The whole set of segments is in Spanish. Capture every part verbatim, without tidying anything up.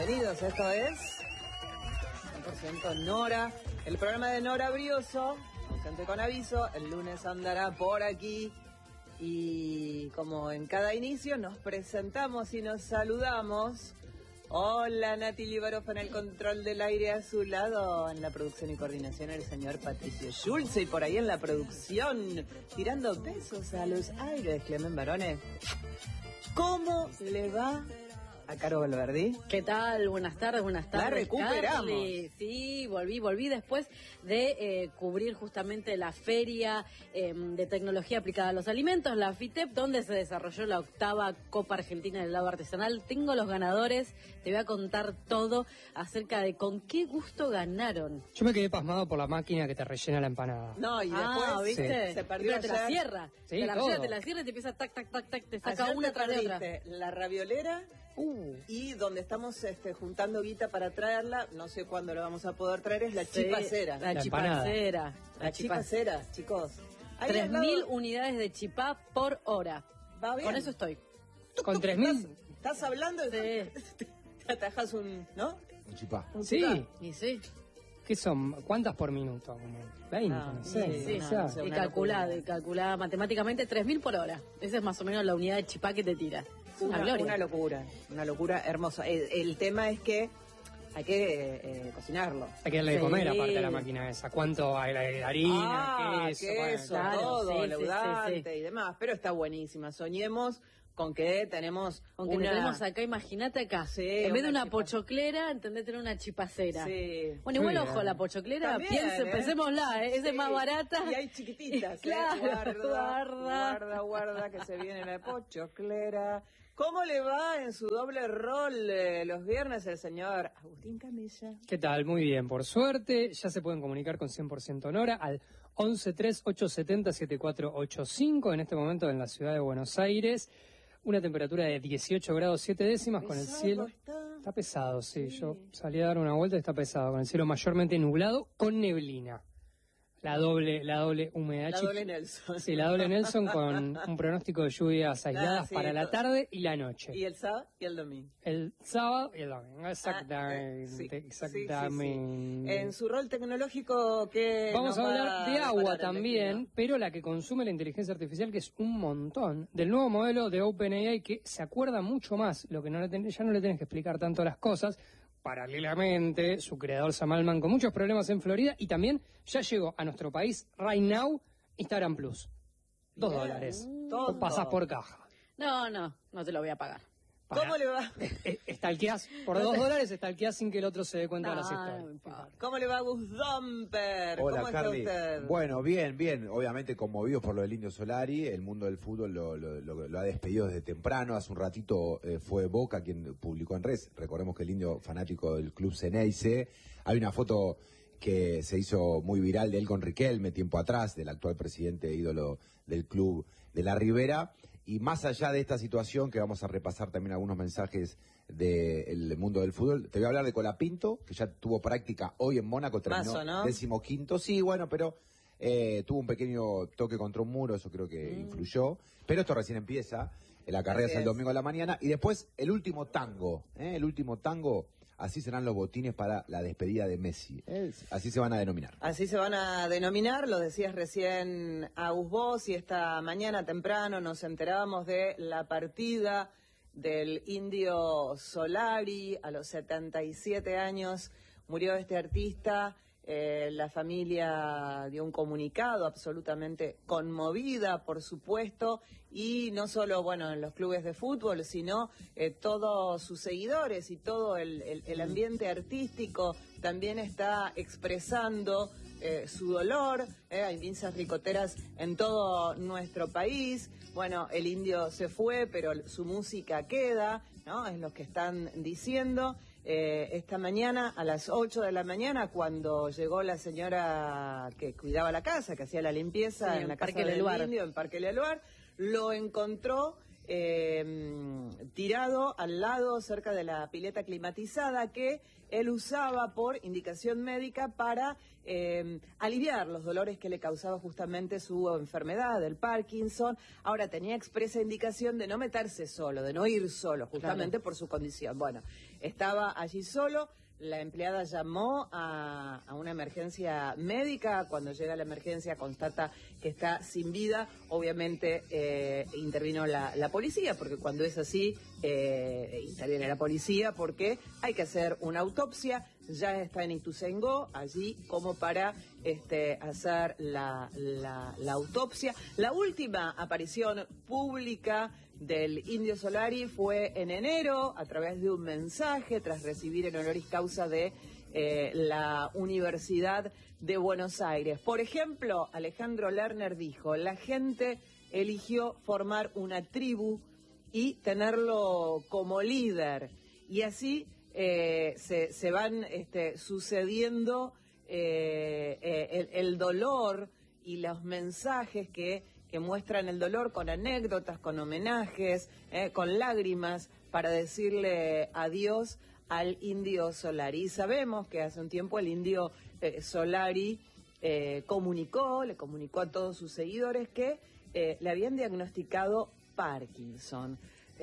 bienvenidos. Esto es cien por ciento Nora, el programa de Nora Brioso, ausente con aviso. El lunes andará por aquí y como en cada inicio nos presentamos y nos saludamos. Hola, Nati Libaroff en el control del aire, a su lado en la producción y coordinación el señor Patricio Schulze, y por ahí en la producción tirando besos a los aires Clemen Barone. ¿Cómo le va a Caro Valverde? ¿Qué tal? Buenas tardes, buenas tardes. La recuperamos. Carly. Sí, volví, volví después de eh, cubrir justamente la feria eh, de tecnología aplicada a los alimentos, la FITEP, donde se desarrolló la octava Copa Argentina del helado artesanal. Tengo los ganadores, te voy a contar todo acerca de con qué gusto ganaron. Yo me quedé pasmado por la máquina que te rellena la empanada. No, y después ah, ¿viste? Sí. Se perdió. Te la cierra, sí, te la todo. rellena, te la cierra y te empieza tac, tac, tac, tac, te saca Ayer una te tras de otra. La raviolera. Uh. Y donde estamos este, juntando guita para traerla, no sé cuándo lo vamos a poder traer, es la Sí, chipacera. La, La chipacera. La, La chipacera. chipacera, chicos. Ahí Tres al lado- mil unidades de chipá por hora. Va bien. Con eso estoy. Con tres mil. ¿Estás, estás hablando? Sí. Te atajas un, ¿no? Un chipá. Un Sí. chipá. Y sí. ¿Qué son? ¿Cuántas por minuto? Como veinte, Ah, no sé. sí, sí, o sea, no, no sé. Y una calculada, locura. y calculada matemáticamente tres mil por hora. Esa es más o menos la unidad de chipá que te tira. Es una, Una, gloria. una locura, una locura hermosa. El, el tema es que hay que eh, cocinarlo. hay que darle de Sí. comer aparte a la máquina esa. ¿Cuánto hay de harina, Ah, queso? queso, bueno, claro, todo, sí, sí, leudante sí, sí. y demás. Pero está buenísima. Soñemos con que tenemos Aunque una... tenemos acá, imagínate acá. Sí, en vez de una una chipa- pochoclera, entendés tener una chipacera. Sí. Bueno, igual Muy ojo, bien. la pochoclera, También, piense, ¿eh? pensémosla, ¿eh? Esa Sí. es más barata. Y hay chiquititas, ¿eh? Claro, Guarda, guarda. guarda, guarda, que se viene la pochoclera. ¿Cómo le va en su doble rol eh, los viernes el señor Agustín Camilla? ¿Qué tal? Muy bien, por suerte. Ya se pueden comunicar con cien por ciento Nora al once tres ocho siete cero siete cuatro ocho cinco. En este momento en la ciudad de Buenos Aires. Una temperatura de dieciocho grados siete décimas con el Pesado cielo. está. Está pesado, sí. Sí. Yo salí a dar una vuelta y está pesado, con el cielo mayormente nublado, con neblina. La doble, la doble humedad. La chiqui- doble Nelson. Sí, la doble Nelson con un pronóstico de lluvias aisladas Ah, sí, para la todo. tarde y la noche. Y el sábado y el domingo. El sábado y el domingo. Exactamente. Ah, eh, sí, sí, sí, sí. exactamente. En su rol tecnológico, ¿qué Vamos a nos va hablar de a agua deparar el también, destino? pero la que consume la inteligencia artificial, que es un montón, del nuevo modelo de OpenAI, que se acuerda mucho más, lo que no le ten- ya no le tenés que explicar tanto las cosas. Paralelamente, su creador Sam Altman con muchos problemas en Florida, y también ya llegó a nuestro país, right now, Instagram Plus. Dos Bien, dólares. todo. Pasás por caja. No, no, no te lo voy a pagar. Para- ¿Cómo le va? Eh, Estalqueás, por dos dólares estalqueás sin que el otro se dé cuenta de las No, no historias. me importa. ¿Cómo le va Gus Domper? Hola, ¿Cómo está Carly. usted? Bueno, bien, bien. Obviamente conmovidos por lo del Indio Solari. El mundo del fútbol lo, lo- lo- lo ha despedido desde temprano. Hace un ratito eh, fue Boca quien publicó en redes. Recordemos que el Indio, fanático del club Ceneice. Hay una foto que se hizo muy viral de él con Riquelme tiempo atrás, del actual presidente ídolo del club de la Ribera. Y más allá de esta situación, que vamos a repasar también algunos mensajes del mundo del fútbol, te voy a hablar de Colapinto, que ya tuvo práctica hoy en Mónaco, terminó Mazo, ¿no? décimo quinto, sí, bueno, pero eh, tuvo un pequeño toque contra un muro, eso creo que Mm. influyó, pero esto recién empieza, la carrera Así es el es. domingo a la mañana, y después el último tango, ¿eh? el último tango, así serán los botines para la despedida de Messi, ¿eh? Así se van a denominar. Así se van a denominar, lo decías recién a vos, y esta mañana temprano nos enterábamos de la partida del Indio Solari. A los setenta y siete años murió este artista. Eh, la familia dio un comunicado absolutamente conmovida, por supuesto, y no solo, bueno, en los clubes de fútbol, sino eh, todos sus seguidores y todo el, el- el ambiente artístico también está expresando eh, su dolor. Eh, hay pinzas ricoteras en todo nuestro país. Bueno, el Indio se fue, pero su música queda, ¿no? Es lo que están diciendo. Eh, esta mañana, a las ocho de la mañana, cuando llegó la señora que cuidaba la casa, que hacía la limpieza Sí, en en la casa Parque del Leluar. Indio, en Parque Leluar, lo encontró eh, tirado al lado cerca de la pileta climatizada que él usaba por indicación médica para eh, aliviar los dolores que le causaba justamente su enfermedad, el Parkinson. Ahora tenía expresa indicación de no meterse solo, de no ir solo, justamente claro, por su condición. Bueno, estaba allí solo. La empleada llamó a, a una emergencia médica. Cuando llega la emergencia constata que está sin vida. Obviamente eh, intervino la, la policía, porque cuando es así eh, interviene la policía porque hay que hacer una autopsia. Ya está en Ituzaingó, allí como para este, hacer la, la, la autopsia. La última aparición pública del Indio Solari fue en enero a través de un mensaje tras recibir el honoris causa de eh, la Universidad de Buenos Aires. Por ejemplo, Alejandro Lerner dijo: la gente eligió formar una tribu y tenerlo como líder, y así eh, se, se van este, sucediendo eh, eh, el, el dolor y los mensajes que que muestran el dolor con anécdotas, con homenajes, eh, con lágrimas, para decirle adiós al Indio Solari. Y sabemos que hace un tiempo el Indio eh, Solari eh, comunicó, le comunicó a todos sus seguidores que eh, le habían diagnosticado Parkinson.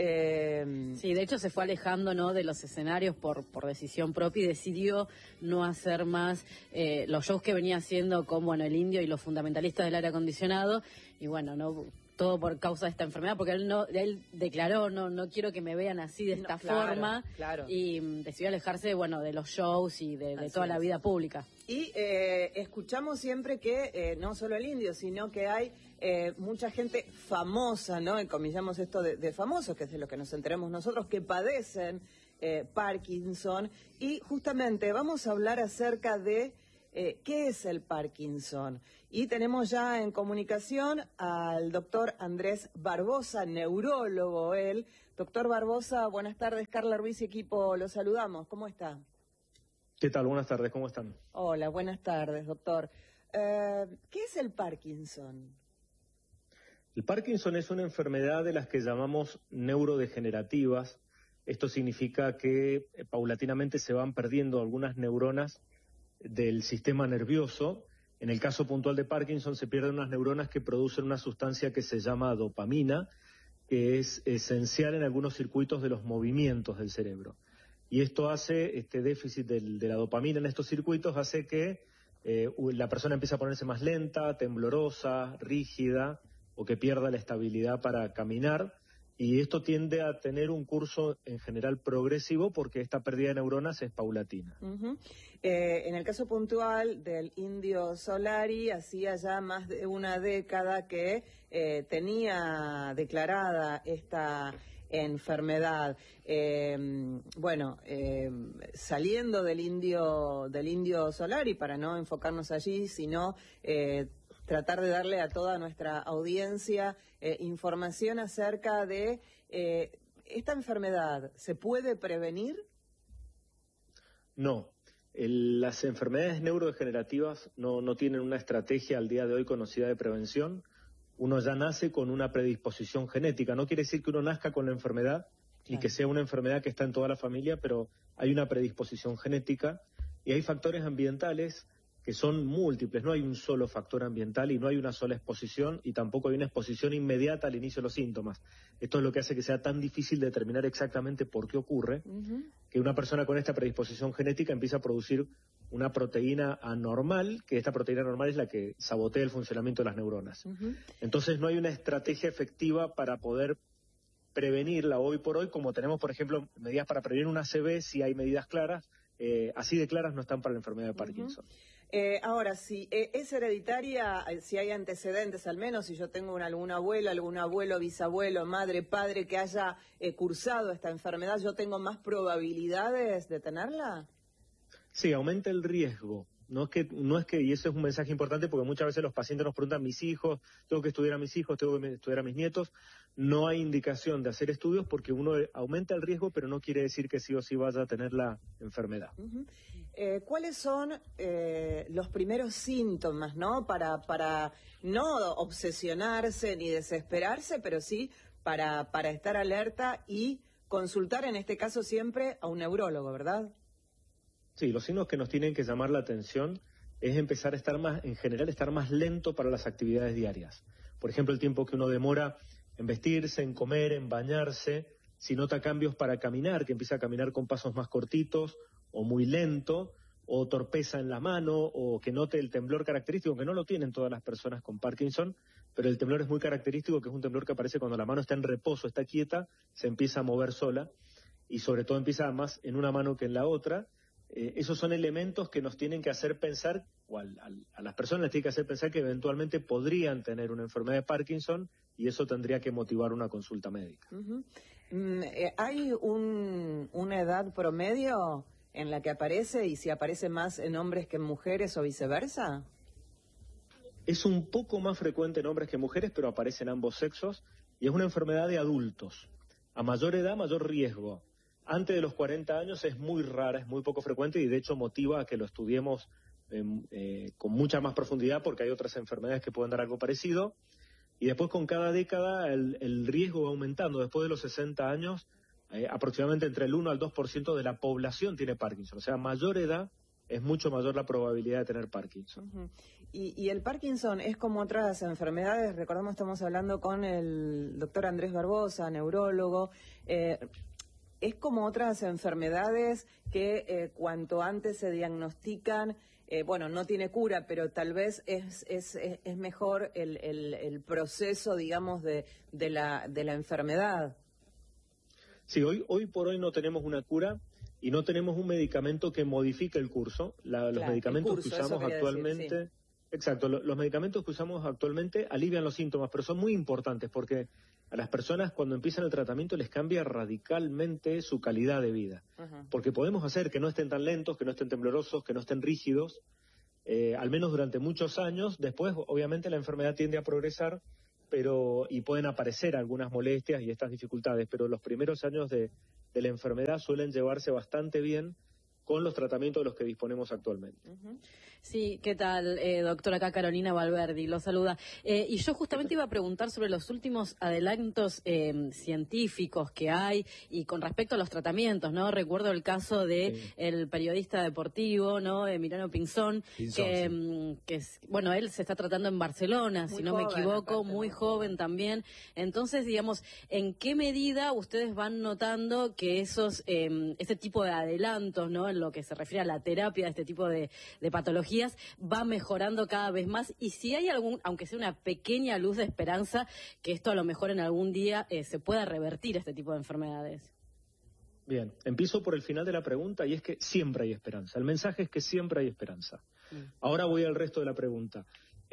Eh, sí, de hecho se fue alejando, ¿no?, de los escenarios por, por decisión propia y decidió no hacer más eh, los shows que venía haciendo con, bueno, el Indio y los fundamentalistas del aire acondicionado, y bueno, no todo por causa de esta enfermedad, porque él no él declaró, no no quiero que me vean así de esta no, claro, forma, claro. y um, decidió alejarse, bueno, de los shows y de, de toda es. la vida pública. Y eh, escuchamos siempre que eh, no solo el Indio, sino que hay Eh, mucha gente famosa, ¿no? Y comillamos esto de, de famosos, que es de lo que nos enteramos nosotros, que padecen eh, Parkinson. Y justamente vamos a hablar acerca de eh, qué es el Parkinson. Y tenemos ya en comunicación al doctor Andrés Barbosa, neurólogo él. Doctor Barbosa, buenas tardes. Carla Ruiz y equipo, los saludamos. ¿Cómo está? ¿Qué tal? Buenas tardes, ¿cómo están? Hola, buenas tardes, doctor. Eh, ¿Qué es el Parkinson? El Parkinson es una enfermedad de las que llamamos neurodegenerativas. Esto significa que eh, paulatinamente se van perdiendo algunas neuronas del sistema nervioso. En el caso puntual de Parkinson se pierden unas neuronas que producen una sustancia que se llama dopamina, que es esencial en algunos circuitos de los movimientos del cerebro. Y esto hace, este déficit del, de la dopamina en estos circuitos hace que eh, la persona empiece a ponerse más lenta, temblorosa, rígida, o que pierda la estabilidad para caminar, y esto tiende a tener un curso en general progresivo porque esta pérdida de neuronas es paulatina. Uh-huh. eh, en el caso puntual del Indio Solari, hacía ya más de una década que eh, tenía declarada esta enfermedad. Eh, bueno, eh, saliendo del Indio, del Indio Solari, para no enfocarnos allí, sino Eh, tratar de darle a toda nuestra audiencia eh, información acerca de eh, esta enfermedad. ¿Se puede prevenir? No. El, las enfermedades neurodegenerativas no, no tienen una estrategia al día de hoy conocida de prevención. Uno ya nace con una predisposición genética. No quiere decir que uno nazca con la enfermedad, claro, y que sea una enfermedad que está en toda la familia, pero hay una predisposición genética y hay factores ambientales que son múltiples. No hay un solo factor ambiental y no hay una sola exposición, y tampoco hay una exposición inmediata al inicio de los síntomas. Esto es lo que hace que sea tan difícil determinar exactamente por qué ocurre, uh-huh, que una persona con esta predisposición genética empieza a producir una proteína anormal, que esta proteína anormal es la que sabotea el funcionamiento de las neuronas. Uh-huh. Entonces no hay una estrategia efectiva para poder prevenirla hoy por hoy, como tenemos, por ejemplo, medidas para prevenir una A C V, si hay medidas claras, eh, así de claras no están para la enfermedad de Parkinson. Uh-huh. Eh, ahora, si eh, es hereditaria, si hay antecedentes al menos, si yo tengo una, alguna abuela, algún abuelo, bisabuelo, madre, padre que haya eh, cursado esta enfermedad, ¿yo tengo más probabilidades de tenerla? Sí, aumenta el riesgo. No es que, no es que, y eso es un mensaje importante porque muchas veces los pacientes nos preguntan, mis hijos, tengo que estudiar a mis hijos, tengo que estudiar a mis nietos. No hay indicación de hacer estudios porque uno aumenta el riesgo, pero no quiere decir que sí o sí vaya a tener la enfermedad. Uh-huh. eh, ¿Cuáles son eh, los primeros síntomas, ¿no? Para, para no obsesionarse ni desesperarse, pero sí para, para estar alerta y consultar en este caso siempre a un neurólogo, ¿verdad? Sí, los signos que nos tienen que llamar la atención es empezar a estar más, en general, estar más lento para las actividades diarias. Por ejemplo, el tiempo que uno demora en vestirse, en comer, en bañarse, si nota cambios para caminar, que empieza a caminar con pasos más cortitos o muy lento, o torpeza en la mano, o que note el temblor característico, que no lo tienen todas las personas con Parkinson, pero el temblor es muy característico, que es un temblor que aparece cuando la mano está en reposo, está quieta, se empieza a mover sola, y sobre todo empieza más en una mano que en la otra. Eh, esos son elementos que nos tienen que hacer pensar, o al, al, a las personas les tienen que hacer pensar que eventualmente podrían tener una enfermedad de Parkinson, y eso tendría que motivar una consulta médica. Uh-huh. Mm, eh, ¿Hay un, una edad promedio en la que aparece, y si aparece más en hombres que en mujeres o viceversa? Es un poco más frecuente en hombres que en mujeres, pero aparece en ambos sexos, y es una enfermedad de adultos. A mayor edad, mayor riesgo. Antes de los cuarenta años es muy rara, es muy poco frecuente, y de hecho motiva a que lo estudiemos eh, eh, con mucha más profundidad, porque hay otras enfermedades que pueden dar algo parecido. Y después, con cada década, el, el riesgo va aumentando. Después de los sesenta años, eh, aproximadamente entre el uno al dos por ciento de la población tiene Parkinson. O sea, a mayor edad es mucho mayor la probabilidad de tener Parkinson. Uh-huh. y, y el Parkinson es como otras enfermedades. Recordamos, estamos hablando con el doctor Andrés Barbosa, neurólogo. Eh, es como otras enfermedades que eh, cuanto antes se diagnostican, eh, bueno, no tiene cura, pero tal vez es, es, es mejor el, el, el proceso, digamos, de, de, la, de la enfermedad. Sí, hoy, hoy por hoy no tenemos una cura y no tenemos un medicamento que modifique el curso. La, los claro, medicamentos curso, que usamos actualmente, decir, sí. exacto, lo, los medicamentos que usamos actualmente alivian los síntomas, pero son muy importantes porque a las personas cuando empiezan el tratamiento les cambia radicalmente su calidad de vida. Uh-huh. Porque podemos hacer que no estén tan lentos, que no estén temblorosos, que no estén rígidos, eh, al menos durante muchos años. Después, obviamente, la enfermedad tiende a progresar, pero y pueden aparecer algunas molestias y estas dificultades, pero los primeros años de, de la enfermedad suelen llevarse bastante bien con los tratamientos de los que disponemos actualmente. Uh-huh. Sí, ¿qué tal, eh, doctora? Acá Carolina Valverdi, lo saluda. Eh, y yo justamente iba a preguntar sobre los últimos adelantos eh, científicos que hay y con respecto a los tratamientos, ¿no? Recuerdo el caso de sí. el periodista deportivo, ¿no? Emiliano Pinzón, Pinzón que, sí. que es, bueno, él se está tratando en Barcelona, muy si no joven, me equivoco, aparte, muy ¿no? joven también. Entonces, digamos, ¿en qué medida ustedes van notando que esos, eh, ese tipo de adelantos, ¿no? En lo que se refiere a la terapia de este tipo de, de patologías, va mejorando cada vez más, y si hay algún, aunque sea una pequeña luz de esperanza, que esto a lo mejor en algún día eh, se pueda revertir este tipo de enfermedades. Bien, empiezo por el final de la pregunta, y es que siempre hay esperanza. El mensaje es que siempre hay esperanza. Mm. Ahora voy al resto de la pregunta.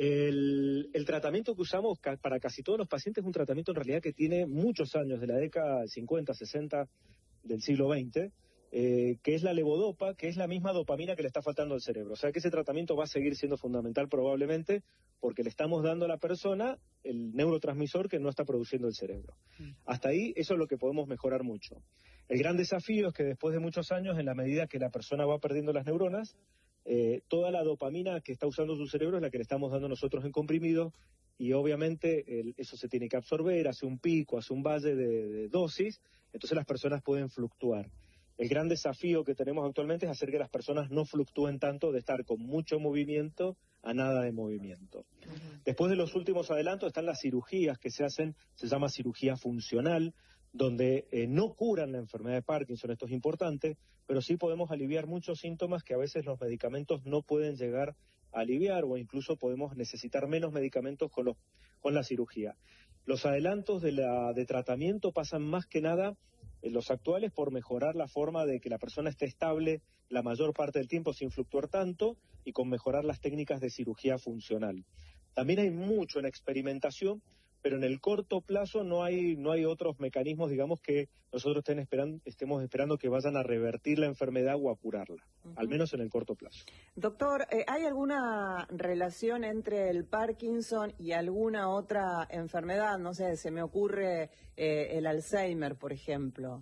El, el tratamiento que usamos ca para casi todos los pacientes es un tratamiento en realidad que tiene muchos años, de la década cincuenta, sesenta del siglo veinte, Eh, que es la levodopa, que es la misma dopamina que le está faltando al cerebro. O sea que ese tratamiento va a seguir siendo fundamental probablemente porque le estamos dando a la persona el neurotransmisor que no está produciendo el cerebro. Mm. Hasta ahí eso es lo que podemos mejorar mucho. El gran desafío es que después de muchos años, en la medida que la persona va perdiendo las neuronas, eh, toda la dopamina que está usando su cerebro es la que le estamos dando nosotros en comprimido, y obviamente el, eso se tiene que absorber, hace un pico, hace un valle de, de dosis, entonces las personas pueden fluctuar. El gran desafío que tenemos actualmente es hacer que las personas no fluctúen tanto, de estar con mucho movimiento a nada de movimiento. Uh-huh. Después de los últimos adelantos están las cirugías que se hacen, se llama cirugía funcional, donde eh, no curan la enfermedad de Parkinson, esto es importante, pero sí podemos aliviar muchos síntomas que a veces los medicamentos no pueden llegar a aliviar, o incluso podemos necesitar menos medicamentos con, los, con la cirugía. Los adelantos de, la, de tratamiento pasan más que nada en los actuales por mejorar la forma de que la persona esté estable la mayor parte del tiempo sin fluctuar tanto, y con mejorar las técnicas de cirugía funcional. También hay mucho en experimentación, pero en el corto plazo no hay no hay otros mecanismos, digamos, que nosotros estén esperando, estemos esperando que vayan a revertir la enfermedad o a curarla, uh-huh. al menos en el corto plazo. Doctor, eh, ¿hay alguna relación entre el Parkinson y alguna otra enfermedad? No sé, se me ocurre eh, el Alzheimer, por ejemplo.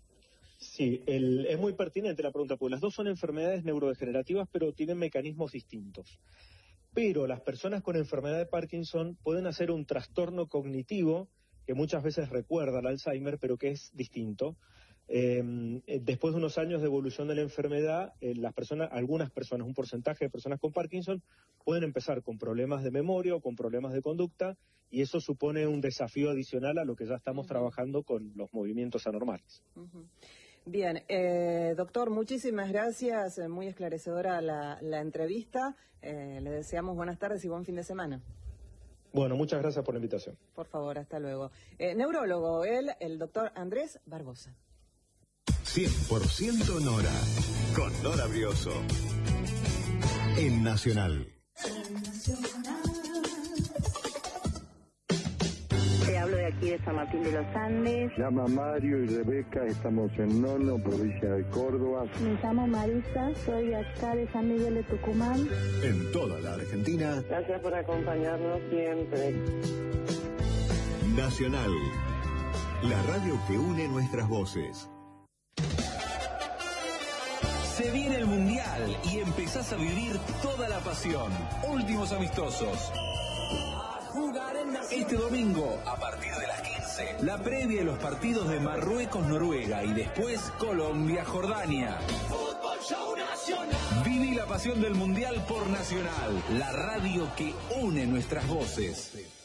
Sí, el, es muy pertinente la pregunta, porque las dos son enfermedades neurodegenerativas, pero tienen mecanismos distintos. Pero las personas con enfermedad de Parkinson pueden hacer un trastorno cognitivo que muchas veces recuerda al Alzheimer, pero que es distinto. Eh, después de unos años de evolución de la enfermedad, eh, las personas, algunas personas, un porcentaje de personas con Parkinson, pueden empezar con problemas de memoria o con problemas de conducta, y eso supone un desafío adicional a lo que ya estamos uh-huh. trabajando con los movimientos anormales. Uh-huh. Bien, eh, doctor, muchísimas gracias, muy esclarecedora la, la entrevista. Eh, le deseamos buenas tardes y buen fin de semana. Bueno, muchas gracias por la invitación. Por favor, hasta luego. Eh, neurólogo, él, el doctor Andrés Barbosa. cien por ciento Nora, con Nora Brioso, en Nacional. Te hablo de aquí de San Martín de los Andes. Se llama Mario y Rebeca, estamos en Nono, provincia de Córdoba. Me llamo Marisa, soy acá de San Miguel de Tucumán. En toda la Argentina. Gracias por acompañarnos siempre. Nacional, la radio que une nuestras voces. Se viene el Mundial y empezás a vivir toda la pasión. Últimos amistosos. Este domingo, a partir de las quince, la previa de los partidos de Marruecos-Noruega y después Colombia-Jordania. Viví la pasión del Mundial por Nacional, la radio que une nuestras voces.